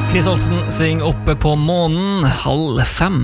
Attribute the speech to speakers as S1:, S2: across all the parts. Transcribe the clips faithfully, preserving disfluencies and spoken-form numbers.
S1: Chris Olsen synger Oppe på månen, halv fem.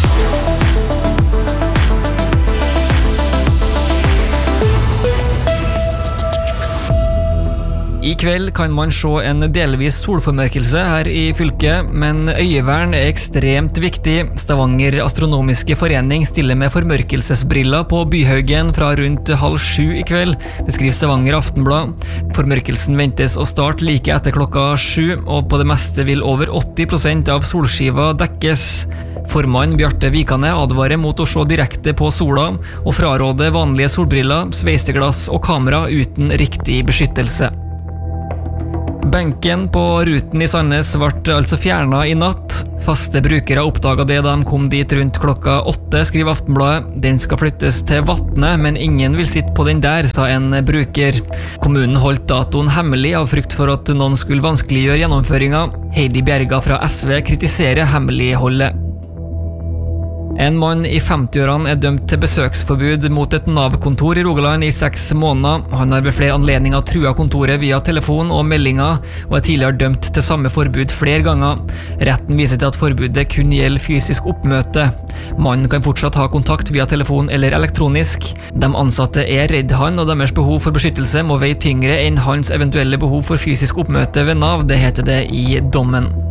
S1: I kveld kan man se en delvis solformørkelse her i fylket, men øyevern er ekstremt viktig. Stavanger Astronomiske Forening stiller med formørkelsesbriller på Byhaugen fra rundt halv sju i kveld. Det skriver Stavanger Aftenblad. Formørkelsen ventes å starte like etter klokka sju, og på det meste vil over åtti prosent av solskiva dekkes. Formann Bjarte Vikane advarer mot å se direkte på sola, og fraråder vanlige solbriller, sveiseglass og kamera uten riktig beskyttelse. Benken på ruten i Sandnes ble altså fjernet i natt. Faste brukere oppdaget det da de kom dit rundt klokka åtte, skriver Aftenbladet. Den skal flyttes til Vatne, men ingen vil sitte på den der, sa en bruker. Kommunen holdt datoen hemmelig av frykt for at noen skulle vanskeliggjøre gjennomføringen. Heidi Bjerga fra S V kritiserer hemmeligholdet. En mann i femtiårene er dømt til besøksforbud mot et Nav-kontor i Rogaland i seks måneder. Han har ved flere anledninger trua kontoret via telefon og meldinger, og er tidligere dømt til samme forbud flere ganger. Retten viser til at forbudet kun gjelder fysisk oppmøte. Mannen kan fortsatt ha kontakt via telefon eller elektronisk. De ansatte er redd han, og deres behov for beskyttelse må veie tyngre enn hans eventuelle behov for fysisk oppmøte ved Nav, det heter det i dommen.